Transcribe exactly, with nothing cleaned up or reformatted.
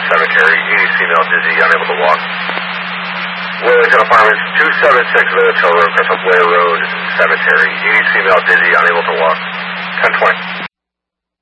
Cemetery, eighty female, dizzy, unable to walk. Wellington Apartments, two seventy-six Village Hill Road, Crystal Blair Road, Cemetery, eighty female, dizzy, unable to walk. ten twenty.